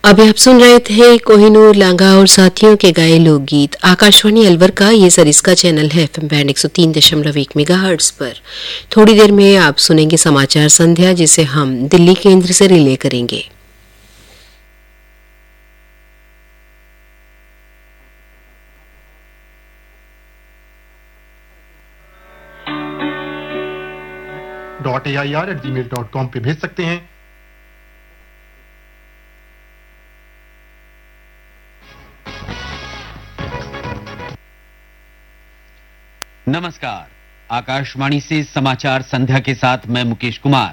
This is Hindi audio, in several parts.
अभी आप सुन रहे थे कोहिनूर लांगा और साथियों के गाए लोकगीत। आकाशवाणी अलवर का ये सरिस्का चैनल है FM बैंड 103.1 मेगाहर्ट्ज पर। थोड़ी देर में आप सुनेंगे समाचार संध्या, जिसे हम दिल्ली केंद्र से रिले करेंगे। .air@gmail.com पे भेज सकते हैं। नमस्कार, आकाशवाणी से समाचार संध्या के साथ मैं मुकेश कुमार।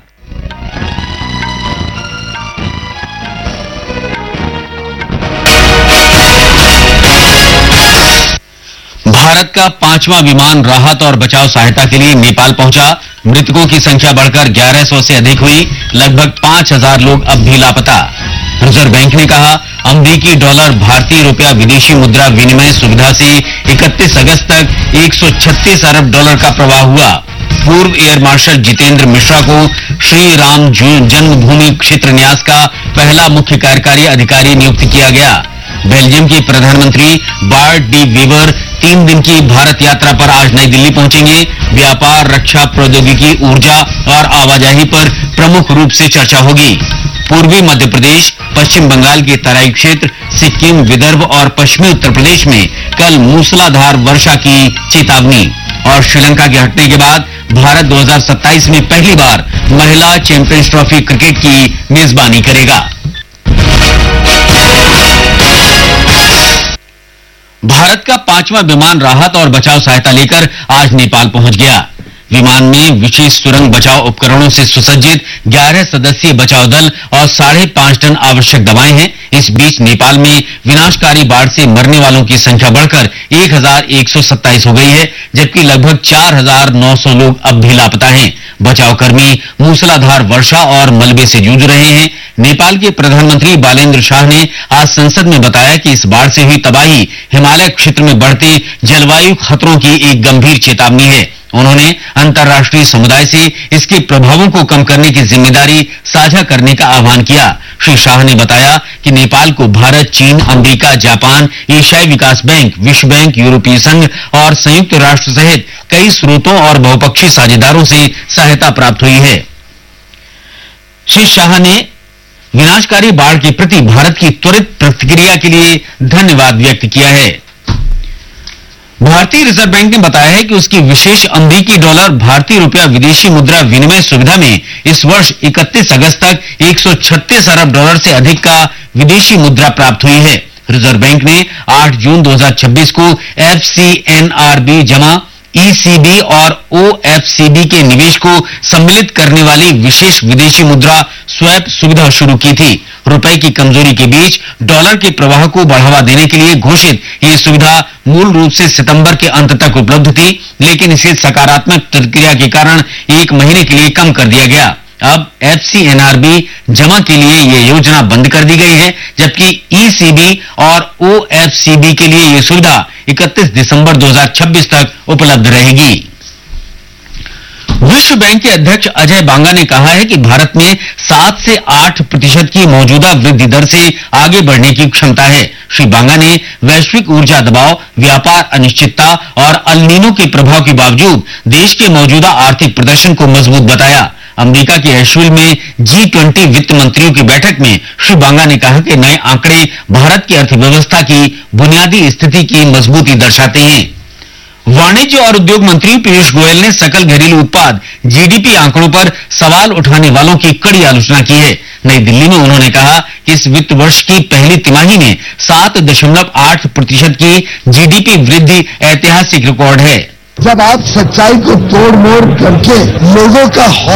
भारत का 5वां विमान राहत और बचाव सहायता के लिए नेपाल पहुंचा। मृतकों की संख्या बढ़कर 1100 से अधिक हुई। लगभग 5000 लोग अब भी लापता। रिजर्व बैंक ने कहा, अमेरिकी डॉलर भारतीय रुपया विदेशी मुद्रा विनिमय सुविधा से 31 अगस्त तक 136 अरब डॉलर का प्रवाह हुआ। पूर्व एयर मार्शल जितेंद्र मिश्रा को श्री राम जन्मभूमि क्षेत्र न्यास का पहला मुख्य कार्यकारी अधिकारी नियुक्त किया गया। बेल्जियम के प्रधानमंत्री बार्ट डी वेबर 3 दिन की भारत यात्रा पर आज नई दिल्ली पहुंचेंगे। व्यापार, रक्षा, प्रौद्योगिकी, ऊर्जा और आवाजाही पर प्रमुख रूप से चर्चा होगी। पूर्वी मध्य प्रदेश, पश्चिम बंगाल के तराई क्षेत्र, सिक्किम, विदर्भ और पश्चिमी उत्तर प्रदेश में कल मूसलाधार वर्षा की चेतावनी। और श्रीलंका के हटने के बाद भारत 2027 में पहली बार महिला चैंपियंस ट्रॉफी क्रिकेट की मेजबानी करेगा। भारत का 5वां विमान राहत और बचाव सहायता लेकर आज नेपाल पहुंच गया। विमान में विशेष सुरंग बचाव उपकरणों से सुसज्जित 11 सदस्यीय बचाव दल और 5.5 टन आवश्यक दवाएं हैं। इस बीच नेपाल में विनाशकारी बाढ़ से मरने वालों की संख्या बढ़कर 1127 हो गई है, जबकि लगभग 4900 लोग अब भी लापता हैं। बचाव कर्मी मूसलाधार वर्षा और मलबे से जूझ रहे हैं। नेपाल के प्रधानमंत्री बालेन्द्र शाह ने आज संसद में बताया कि इस बाढ़ से हुई तबाही हिमालय क्षेत्र में बढ़ते जलवायु खतरों की एक गंभीर चेतावनी है। उन्होंने अंतर्राष्ट्रीय समुदाय से इसके प्रभावों को कम करने की जिम्मेदारी साझा करने का आह्वान किया। श्री शाह ने बताया कि नेपाल को भारत, चीन, अमेरिका, जापान, एशियाई विकास बैंक, विश्व बैंक, यूरोपीय संघ और संयुक्त राष्ट्र सहित कई स्रोतों और बहुपक्षीय साझेदारों से सहायता प्राप्त हुई है। श्री शाह ने विनाशकारी बाढ़ के प्रति भारत की त्वरित प्रतिक्रिया के लिए धन्यवाद व्यक्त किया है। भारतीय रिजर्व बैंक ने बताया है कि उसकी विशेष अमेरिकी डॉलर भारतीय रुपया विदेशी मुद्रा विनिमय सुविधा में इस वर्ष 31 अगस्त तक 136 अरब डॉलर से अधिक का विदेशी मुद्रा प्राप्त हुई है। रिजर्व बैंक ने 8 जून 2026 को FCNRB जमा, ECB और OFCB के निवेश को सम्मिलित करने वाली विशेष विदेशी मुद्रा स्वैप सुविधा शुरू की थी। रुपए की कमजोरी के बीच डॉलर के प्रवाह को बढ़ावा देने के लिए घोषित ये सुविधा मूल रूप से सितंबर के अंत तक उपलब्ध थी, लेकिन इसे सकारात्मक प्रतिक्रिया के कारण 1 महीने के लिए कम कर दिया गया। अब FCNRB जमा के लिए ये योजना बंद कर दी गई है, जबकि ECB और OFCB के लिए ये सुविधा 31 दिसंबर 2026 तक उपलब्ध रहेगी। विश्व बैंक के अध्यक्ष अजय बांगा ने कहा है कि भारत में 7 से 8% की मौजूदा वृद्धि दर से आगे बढ़ने की क्षमता है। श्री बांगा ने वैश्विक ऊर्जा दबाव, व्यापार अनिश्चितता और अल नीनो के प्रभाव के बावजूद देश के मौजूदा आर्थिक प्रदर्शन को मजबूत बताया। अमेरिका के एशविल में G20 वित्त मंत्रियों की बैठक में श्री बांगा ने कहा कि नए आंकड़े भारत की अर्थव्यवस्था की बुनियादी स्थिति की मजबूती दर्शाते हैं। वाणिज्य और उद्योग मंत्री पीयूष गोयल ने सकल घरेलू उत्पाद GDP आंकड़ों पर सवाल उठाने वालों की कड़ी आलोचना की है। नई दिल्ली में उन्होंने कहा कि इस वित्त वर्ष की पहली तिमाही में 7.8% की GDP वृद्धि ऐतिहासिक रिकॉर्ड है। जब आप सच्चाई को तोड़ मोड़ करके लोगों का